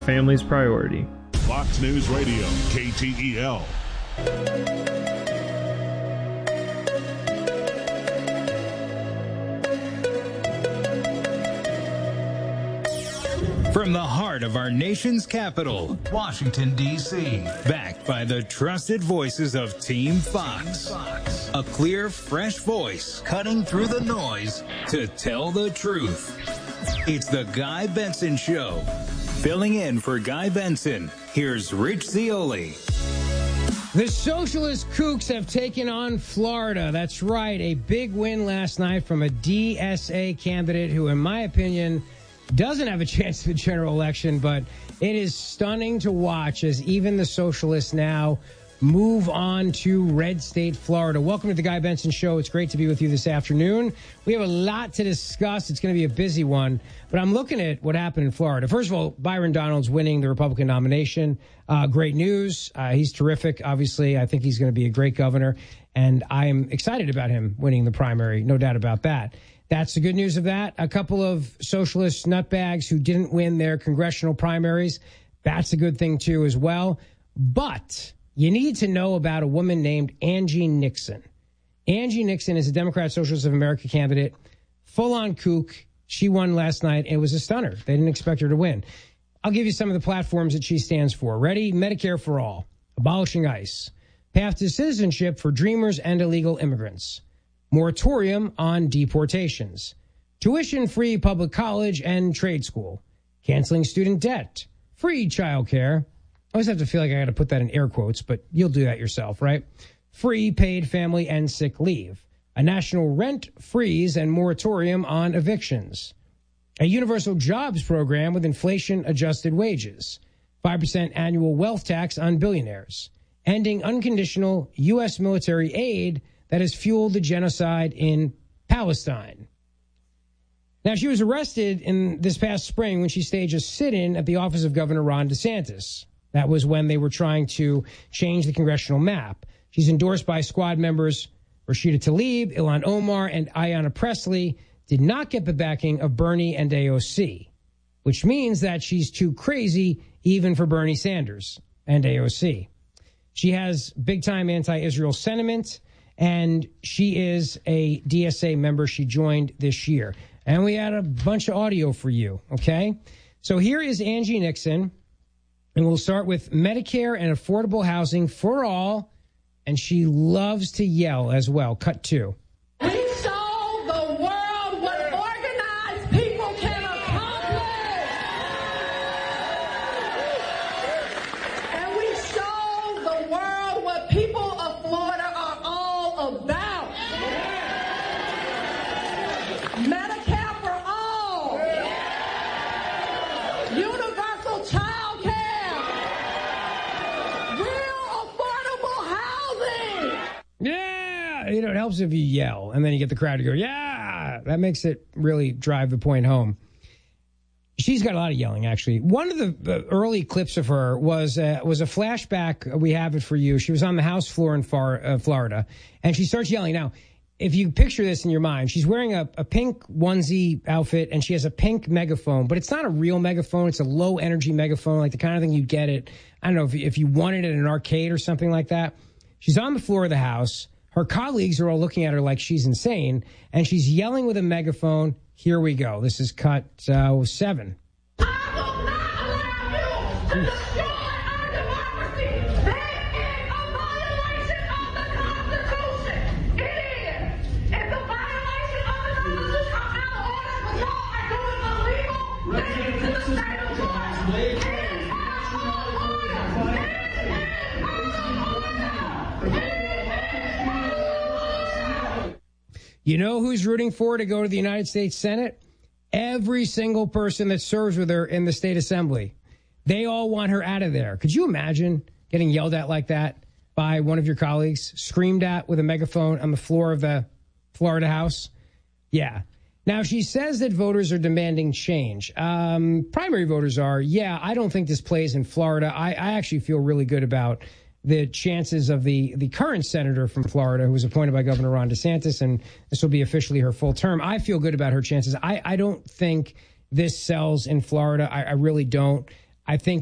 Family's priority. Fox News Radio, KTEL. From the heart of our nation's capital, Washington, D.C., backed by the trusted voices of Team Fox. A clear, fresh voice cutting through the noise to tell the truth. It's the Guy Benson Show. Filling in for Guy Benson, here's Rich Zeoli. The socialist kooks have taken on Florida. That's right, a big win last night from a DSA candidate who, in my opinion, doesn't have a chance in the general election, but it is stunning to watch as even the socialists now move on to red state Florida. Welcome to the Guy Benson Show. It's great to be with you this afternoon. We have a lot to discuss. It's going to be a busy one, but I'm looking at what happened in Florida. First of all, Byron Donalds winning the Republican nomination. Great news. He's terrific. Obviously, I think he's going to be a great governor, and I'm excited about him winning the primary. No doubt about that. That's the good news of that. A couple of socialist nutbags who didn't win their congressional primaries. That's a good thing, too, as well. But you need to know about a woman named Angie Nixon. Angie Nixon is a Democrat Socialist of America candidate, full-on kook. She won last night. It was a stunner. They didn't expect her to win. I'll give you some of the platforms that she stands for. Ready? Medicare for all, abolishing ICE, path to citizenship for dreamers and illegal immigrants, moratorium on deportations, tuition-free public college and trade school, canceling student debt, free childcare. I always have to feel like I got to put that in air quotes, but you'll do that yourself, right? Free paid family and sick leave, a national rent freeze and moratorium on evictions, a universal jobs program with inflation-adjusted wages, 5% annual wealth tax on billionaires, ending unconditional U.S. military aid that has fueled the genocide in Palestine. Now, she was arrested in this past spring when she staged a sit-in at the office of Governor Ron DeSantis. That was when they were trying to change the congressional map. She's endorsed by squad members Rashida Tlaib, Ilhan Omar, and Ayanna Pressley, did not get the backing of Bernie and AOC, which means that she's too crazy even for Bernie Sanders and AOC. She has big-time anti-Israel sentiment, and she is a DSA member. She joined this year. And we had a bunch of audio for you, okay? So here is Angie Nixon. And we'll start with Medicare and affordable housing for all. And she loves to yell as well. Cut 2. We show the world what organized people can accomplish. And we show the world what people of Florida are all about. Medicare for all. Universal child care. Yeah, it helps if you yell, and then you get the crowd to go, yeah. That makes it really drive the point home. She's got a lot of yelling, actually. One of the early clips of her was a flashback. We have it for you. She was on the House floor in Florida, and she starts yelling. Now, if you picture this in your mind, she's wearing a pink onesie outfit, and she has a pink megaphone, but it's not a real megaphone. It's a low-energy megaphone, like the kind of thing you get at, I don't know, if you wanted it at an arcade or something like that. She's on the floor of the House. Her colleagues are all looking at her like she's insane, and she's yelling with a megaphone. Here we go. This is cut 7. I will not allow you to destroy our democracy. That is a violation of the Constitution. It is. If the violation of the Constitution are out of order with law are doing illegal things to the state of Florida, it is out of order. You know who's rooting for her to go to the United States Senate? Every single person that serves with her in the state assembly. They all want her out of there. Could you imagine getting yelled at like that by one of your colleagues, screamed at with a megaphone on the floor of the Florida House? Yeah. Now, she says that voters are demanding change. Primary voters are. Yeah, I don't think this plays in Florida. I actually feel really good about the chances of the current senator from Florida who was appointed by Governor Ron DeSantis, and this will be officially her full term. I feel good about her chances. I don't think this sells in Florida. I really don't. I think